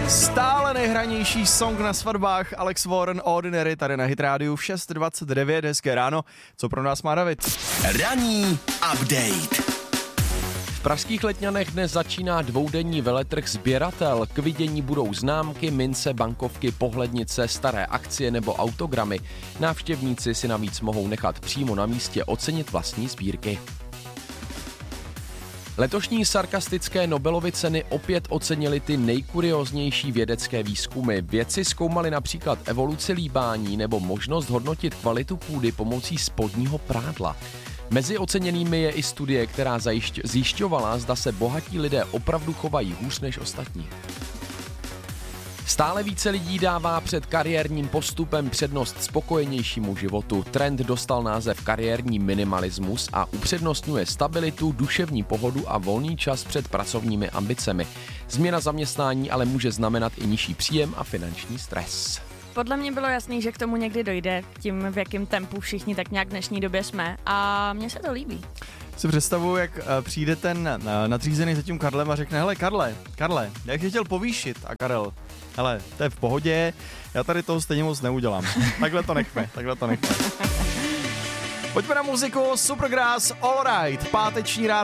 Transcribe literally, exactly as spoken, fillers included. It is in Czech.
Stále nejhranější song na svatbách Alex Warren Ordinary tady na Hit Rádiu v šest dvacet devět, hezké ráno. Co pro nás má David? Ranní update. V pražských Letňanech dnes začíná dvoudenní veletrh Sběratel. K vidění budou známky, mince, bankovky, pohlednice, staré akcie nebo autogramy. Návštěvníci si navíc mohou nechat přímo na místě ocenit vlastní sbírky. Letošní sarkastické Nobelovy ceny opět ocenily ty nejkurioznější vědecké výzkumy. Vědci zkoumali například evoluci líbání nebo možnost hodnotit kvalitu půdy pomocí spodního prádla. Mezi oceněnými je i studie, která zajišť, zjišťovala, zda se bohatí lidé opravdu chovají hůř než ostatní. Stále více lidí dává před kariérním postupem přednost spokojenějšímu životu. Trend dostal název kariérní minimalismus a upřednostňuje stabilitu, duševní pohodu a volný čas před pracovními ambicemi. Změna zaměstnání ale může znamenat i nižší příjem a finanční stres. Podle mě bylo jasný, že k tomu někdy dojde, tím v jakém tempu všichni tak nějak v dnešní době jsme a mně se to líbí. Si představuji, jak přijde ten nadřízený za tím Karlem a řekne, hele Karle, Karle, jak tě chtěl povýšit? A Karel, hele, to je v pohodě, já tady toho stejně moc neudělám. Takhle to nechme, takhle to nechme. Pojďme na muziku, Supergrass, All Right, páteční ráno.